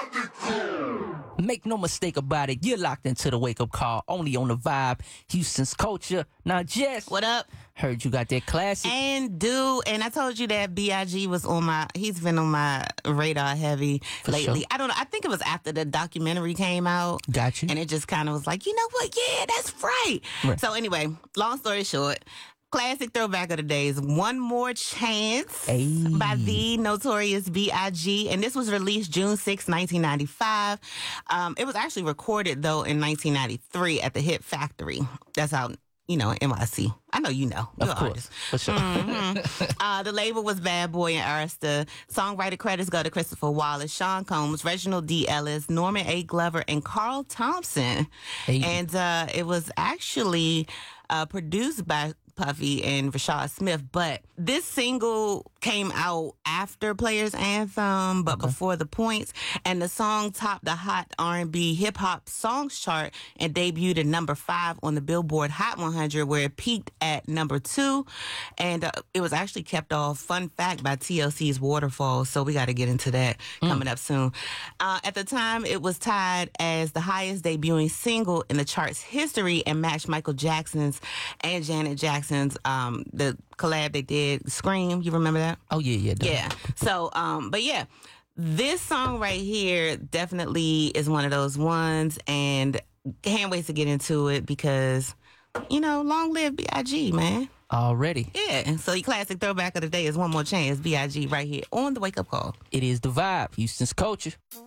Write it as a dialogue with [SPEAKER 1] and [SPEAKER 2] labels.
[SPEAKER 1] Make no mistake about it, you're locked into the wake-up call, only on the vibe, Houston's culture. Now, Jess.
[SPEAKER 2] What up?
[SPEAKER 1] Heard you got that classic.
[SPEAKER 2] And I told you that B.I.G. was he's been on my radar heavy lately.
[SPEAKER 1] Sure.
[SPEAKER 2] I don't know. I think it was after the documentary came out.
[SPEAKER 1] Got you.
[SPEAKER 2] And it just kind of was like, you know what? Yeah, that's right. So anyway, long story short, classic throwback of the days, One More Chance by the Notorious B.I.G. And this was released June 6, 1995. It was actually recorded, though, in 1993 at the Hit Factory. That's how, NYC. I know you know. You're
[SPEAKER 1] of course. For sure.
[SPEAKER 2] The label was Bad Boy and Arista. Songwriter credits go to Christopher Wallace, Sean Combs, Reginald D. Ellis, Norman A. Glover, and Carl Thompson. And it was actually produced by Puffy and Rashad Smith, but this single came out after Players Anthem, but before The Points, and the song topped the Hot R&B Hip Hop Songs chart and debuted at number 5 on the Billboard Hot 100, where it peaked at number 2, and it was actually kept off, fun fact, by TLC's Waterfall, so we got to get into that coming up soon. At the time, it was tied as the highest debuting single in the chart's history and matched Michael Jackson's and Janet Jackson's the collab they did, Scream. You remember that?
[SPEAKER 1] Oh, yeah.
[SPEAKER 2] Yeah. So, but yeah, this song right here definitely is one of those ones, and can't wait to get into it because, long live B.I.G., man.
[SPEAKER 1] Already.
[SPEAKER 2] Yeah. So your classic throwback of the day is One More Chance, B.I.G. right here on the Wake Up Call.
[SPEAKER 1] It is the vibe, Houston's culture.